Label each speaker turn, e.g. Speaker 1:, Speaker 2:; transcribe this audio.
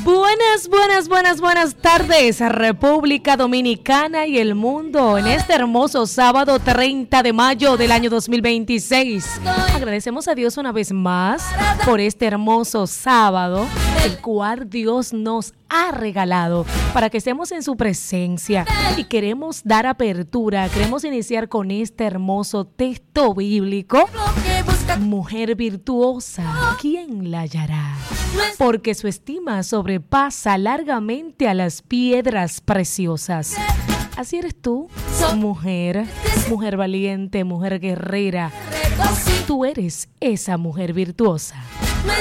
Speaker 1: Buenas tardes, República Dominicana y el mundo, en este hermoso sábado 30 de mayo del año 2026. Agradecemos a Dios una vez más por este hermoso sábado, el cual Dios nos ha regalado para que estemos en su presencia, y queremos dar apertura, queremos iniciar con este hermoso texto bíblico. Mujer virtuosa, ¿quién la hallará? Porque su estima sobrepasa largamente a las piedras preciosas. Así eres tú, mujer valiente, mujer guerrera. Tú eres esa mujer virtuosa.